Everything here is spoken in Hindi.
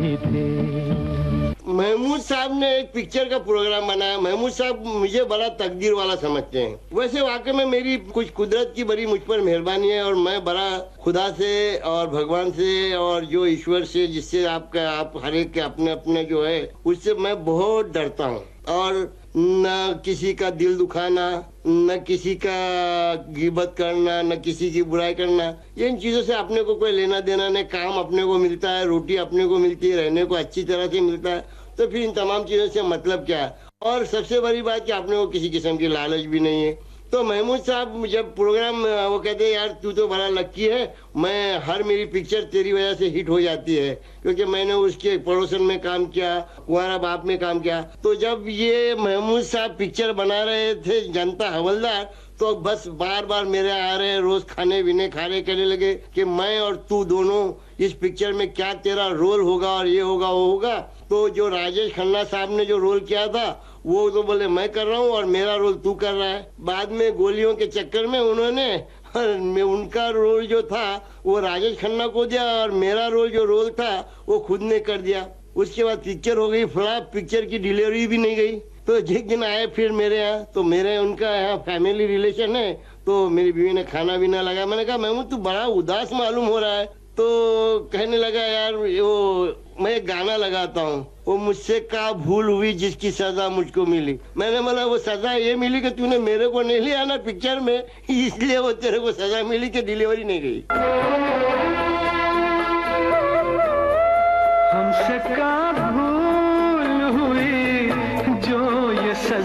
रहे थे। महमूद साहब ने एक पिक्चर का प्रोग्राम बनाया। महमूद साहब मुझे बड़ा तकदीर वाला समझते हैं। वैसे वाकई में मेरी कुछ कुदरत की बड़ी मुझ पर मेहरबानी है और मैं बड़ा खुदा से और भगवान से और जो ईश्वर से, जिससे आप हर एक के अपने अपने जो है, उससे मैं बहुत डरता हूँ। और न किसी का दिल दुखाना, न किसी का गिबत करना, न किसी की बुराई करना, ये इन चीजों से अपने को कोई लेना देना नहीं। काम अपने को मिलता है, रोटी अपने को मिलती है, रहने को अच्छी तरह से मिलता है, तो फिर इन तमाम चीजों से मतलब क्या है। और सबसे बड़ी बात कि अपने को किसी किस्म की लालच भी नहीं है। तो महमूद साहब जब प्रोग्राम वो कहते हैं यार तू तो बड़ा लक्की है, मैं हर मेरी पिक्चर तेरी वजह से हिट हो जाती है, क्योंकि मैंने उसके पड़ोसन में काम किया, कुंवारा बाप में काम किया। तो जब ये महमूद साहब पिक्चर बना रहे थे जनता हवलदार, तो बस बार बार मेरे आ रहे रोज खाने पीने खाने कहने लगे कि मैं और तू दोनों इस पिक्चर में क्या तेरा रोल होगा और ये होगा वो होगा। तो जो राजेश खन्ना साहब ने जो रोल किया था वो तो बोले मैं कर रहा हूँ और मेरा रोल तू कर रहा है। बाद में गोलियों के चक्कर में उन्होंने उनका रोल जो था वो राजेश खन्ना को दिया और मेरा रोल था वो खुद ने कर दिया। उसके बाद पिक्चर हो गई फ्लॉप, पिक्चर की डिलीवरी भी नहीं गई। तो जिस दिन आए फिर मेरे यहाँ, तो मेरे उनका यहाँ फैमिली रिलेशन है, तो मेरी बीवी ने खाना भी ना लगा। मैंने कहा महमूद तू बड़ा उदास मालूम हो रहा है। तो कहने लगा यार वो मैं गाना लगाता हूँ, वो मुझसे क्या भूल हुई जिसकी सजा मुझको मिली। मैंने बोला वो सजा ये मिली कि तूने मेरे को नहीं लिया ना पिक्चर में, इसलिए वो तेरे को सजा मिली कि डिलीवरी नहीं गई। हमसे क्या